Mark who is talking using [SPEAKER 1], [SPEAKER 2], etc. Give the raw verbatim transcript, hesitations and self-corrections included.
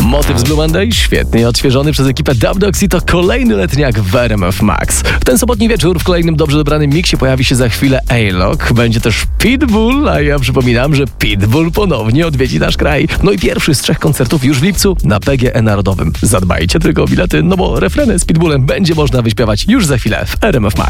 [SPEAKER 1] Motyw z Blue Monday, świetnie odświeżony przez ekipę Dub Dogs i to kolejny letniak w R M F Max. W ten sobotni wieczór w kolejnym dobrze dobranym miksie pojawi się za chwilę A-Lock. Będzie też Pitbull, a ja przypominam, że Pitbull ponownie odwiedzi nasz kraj. No i pierwszy z trzech koncertów już w lipcu na P G E Narodowym. Zadbajcie tylko o bilety, no bo refreny z Pitbullem będzie można wyśpiewać już za chwilę w R M F Max.